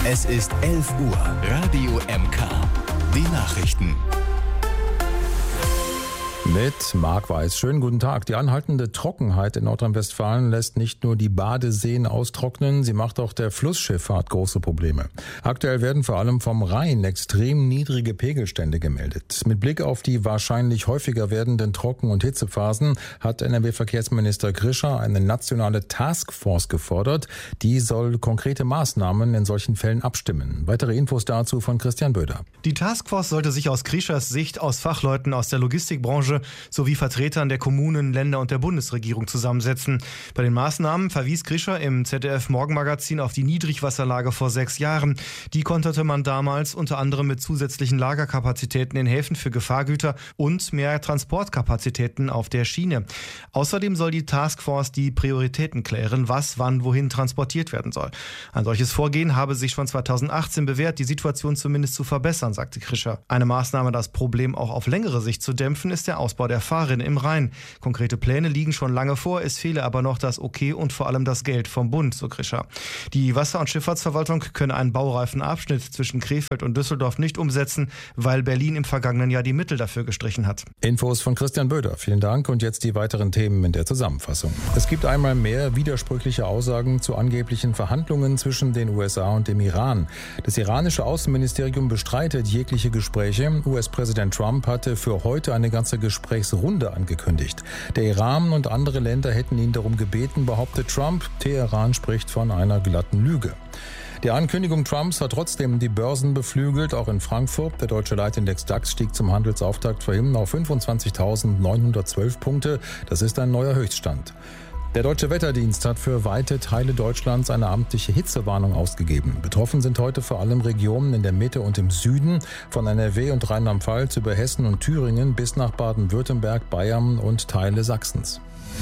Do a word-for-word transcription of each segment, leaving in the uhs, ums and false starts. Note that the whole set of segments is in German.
Es ist elf Uhr. Radio M K. Die Nachrichten. Mit Marc Weiß. Schönen guten Tag. Die anhaltende Trockenheit in Nordrhein-Westfalen lässt nicht nur die Badeseen austrocknen, sie macht auch der Flussschifffahrt große Probleme. Aktuell werden vor allem vom Rhein extrem niedrige Pegelstände gemeldet. Mit Blick auf die wahrscheinlich häufiger werdenden Trocken- und Hitzephasen hat N R W-Verkehrsminister Grischer eine nationale Taskforce gefordert. Die soll konkrete Maßnahmen in solchen Fällen abstimmen. Weitere Infos dazu von Christian Böder. Die Taskforce sollte sich aus Grischers Sicht aus Fachleuten aus der Logistikbranche sowie Vertretern der Kommunen, Länder und der Bundesregierung zusammensetzen. Bei den Maßnahmen verwies Grischer im Z D F-Morgenmagazin auf die Niedrigwasserlage vor sechs Jahren. Die konterte man damals unter anderem mit zusätzlichen Lagerkapazitäten in Häfen für Gefahrgüter und mehr Transportkapazitäten auf der Schiene. Außerdem soll die Taskforce die Prioritäten klären, was wann wohin transportiert werden soll. Ein solches Vorgehen habe sich schon zweitausendachtzehn bewährt, die Situation zumindest zu verbessern, sagte Grischer. Eine Maßnahme, das Problem auch auf längere Sicht zu dämpfen, ist der Ausbau der Fahrrinne im Rhein. Konkrete Pläne liegen schon lange vor, es fehle aber noch das Okay und vor allem das Geld vom Bund, so Grischer. Die Wasser- und Schifffahrtsverwaltung könne einen baureifen Abschnitt zwischen Krefeld und Düsseldorf nicht umsetzen, weil Berlin im vergangenen Jahr die Mittel dafür gestrichen hat. Infos von Christian Böder. Vielen Dank und jetzt die weiteren Themen in der Zusammenfassung. Es gibt einmal mehr widersprüchliche Aussagen zu angeblichen Verhandlungen zwischen den U S A und dem Iran. Das iranische Außenministerium bestreitet jegliche Gespräche. U S-Präsident Trump hatte für heute eine ganze Gesprächsrunde angekündigt. Der Iran und andere Länder hätten ihn darum gebeten, behauptet Trump. Teheran spricht von einer glatten Lüge. Die Ankündigung Trumps hat trotzdem die Börsen beflügelt, auch in Frankfurt. Der deutsche Leitindex DAX stieg zum Handelsauftakt vorhin auf fünfundzwanzigtausendneunhundertzwölf Punkte. Das ist ein neuer Höchststand. Der Deutsche Wetterdienst hat für weite Teile Deutschlands eine amtliche Hitzewarnung ausgegeben. Betroffen sind heute vor allem Regionen in der Mitte und im Süden, von N R W und Rheinland-Pfalz über Hessen und Thüringen bis nach Baden-Württemberg, Bayern und Teile Sachsens.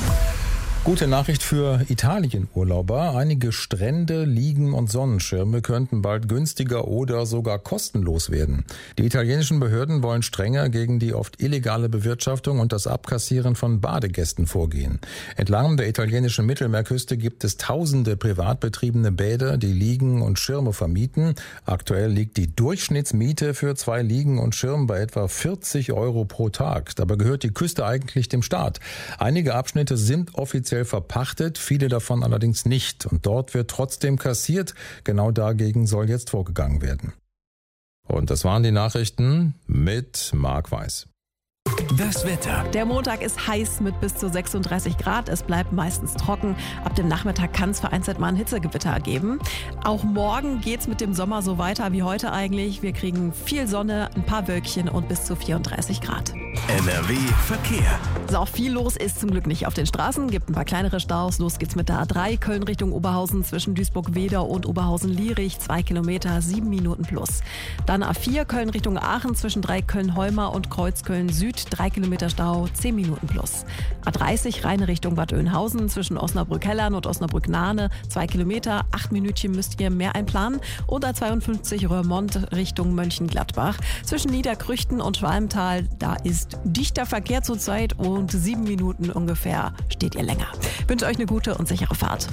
Gute Nachricht für Italien-Urlauber. Einige Strände, Liegen und Sonnenschirme könnten bald günstiger oder sogar kostenlos werden. Die italienischen Behörden wollen strenger gegen die oft illegale Bewirtschaftung und das Abkassieren von Badegästen vorgehen. Entlang der italienischen Mittelmeerküste gibt es tausende privat betriebene Bäder, die Liegen und Schirme vermieten. Aktuell liegt die Durchschnittsmiete für zwei Liegen und Schirme bei etwa vierzig Euro pro Tag. Dabei gehört die Küste eigentlich dem Staat. Einige Abschnitte sind offiziell verpachtet, viele davon allerdings nicht. Und dort wird trotzdem kassiert. Genau dagegen soll jetzt vorgegangen werden. Und das waren die Nachrichten mit Marc Weiß. Das Wetter. Der Montag ist heiß mit bis zu sechsunddreißig Grad. Es bleibt meistens trocken. Ab dem Nachmittag kann es vereinzelt mal ein Hitzegewitter geben. Auch morgen geht es mit dem Sommer so weiter wie heute eigentlich. Wir kriegen viel Sonne, ein paar Wölkchen und bis zu vierunddreißig Grad. N R W Verkehr. So, auch viel los ist zum Glück nicht auf den Straßen. Gibt ein paar kleinere Staus. Los geht's mit der A drei Köln Richtung Oberhausen zwischen Duisburg-Wedau und Oberhausen-Lierich. Zwei Kilometer, sieben Minuten plus. Dann A vier Köln Richtung Aachen zwischen Dreiköln-Holmer und Kreuzköln-Süd. Drei Kilometer Stau, zehn Minuten plus. A dreißig Rheine Richtung Bad Oeynhausen zwischen Osnabrück-Hellern und Osnabrück-Nahne. Zwei Kilometer, acht Minütchen müsst ihr mehr einplanen. Und A zweiundfünfzig Röhrmond Richtung Mönchengladbach. Zwischen Niederkrüchten und Schwalmtal, da ist dichter Verkehr zurzeit und sieben Minuten ungefähr steht ihr länger. Ich wünsche euch eine gute und sichere Fahrt.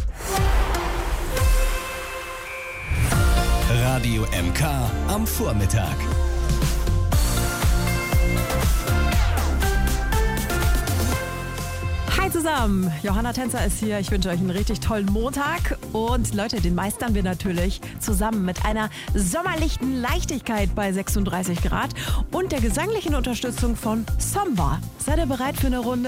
Radio M K am Vormittag. Hi zusammen, Johanna Tänzer ist hier. Ich wünsche euch einen richtig tollen Montag. Und Leute, den meistern wir natürlich zusammen mit einer sommerlichen Leichtigkeit bei sechsunddreißig Grad und der gesanglichen Unterstützung von Samba. Seid ihr bereit für eine Runde?